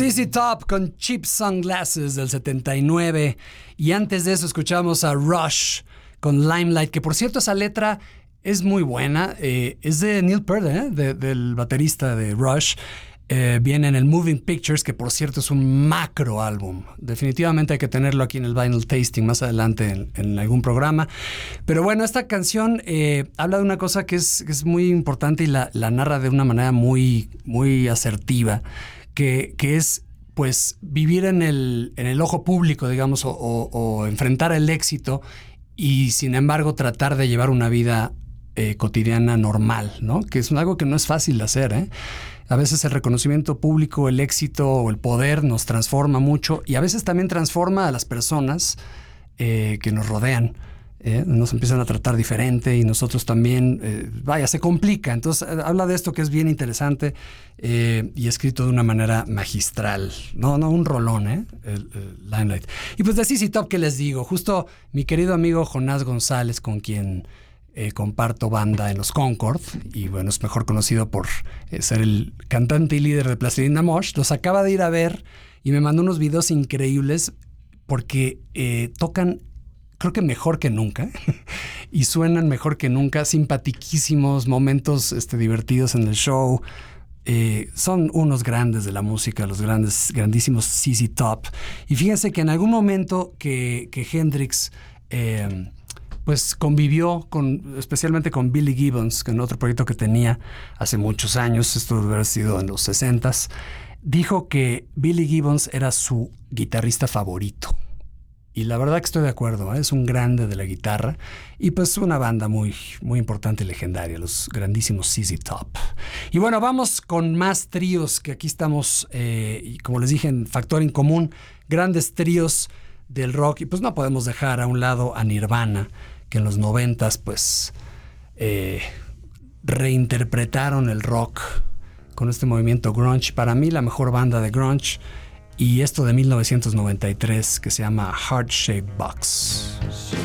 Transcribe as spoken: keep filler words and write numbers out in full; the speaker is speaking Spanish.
Z Z Top con Cheap Sunglasses del setenta y nueve. Y antes de eso escuchamos a Rush con Limelight, que por cierto esa letra es muy buena. Eh, es de Neil Peart, ¿eh? de, del baterista de Rush. Eh, viene en el Moving Pictures, que por cierto es un macro álbum. Definitivamente hay que tenerlo aquí en el Vinyl Tasting más adelante en, en algún programa. Pero bueno, esta canción eh, habla de una cosa que es, que es muy importante y la, la narra de una manera muy, muy asertiva, que, que es pues vivir en el, en el ojo público, digamos, o, o, o enfrentar el éxito y sin embargo tratar de llevar una vida eh, cotidiana normal, ¿no? Que es algo que no es fácil de hacer, ¿eh? A veces el reconocimiento público, el éxito o el poder nos transforma mucho y a veces también transforma a las personas eh, que nos rodean. Eh, nos empiezan a tratar diferente y nosotros también, eh, vaya, se complica. Entonces eh, habla de esto que es bien interesante eh, y escrito de una manera magistral. No, no, un rolón, ¿eh? El, el Limelight. Y pues de Z Z Top, ¿qué les digo? Justo mi querido amigo Jonás González, con quien Eh, comparto banda en los Concord y bueno, es mejor conocido por eh, ser el cantante y líder de Plastilina Mosh. Los acaba de ir a ver y me mandó unos videos increíbles porque eh, tocan, creo que mejor que nunca y suenan mejor que nunca, simpatiquísimos, momentos este, divertidos en el show. Eh, son unos grandes de la música, los grandes, grandísimos Z Z Top. Y fíjense que en algún momento que, que Hendrix eh, pues convivió con, especialmente con Billy Gibbons, que en otro proyecto que tenía hace muchos años, esto debe haber sido en los sesentas, dijo que Billy Gibbons era su guitarrista favorito. Y la verdad que estoy de acuerdo, ¿eh? Es un grande de la guitarra y pues una banda muy, muy importante y legendaria, los grandísimos Z Z Top. Y bueno, vamos con más tríos, que aquí estamos, eh, y como les dije, en Factor en Común, grandes tríos del rock. Y pues no podemos dejar a un lado a Nirvana, que en los noventas pues eh, reinterpretaron el rock con este movimiento grunge. Para mí la mejor banda de grunge, y esto de mil novecientos noventa y tres que se llama Heart Shaped Box.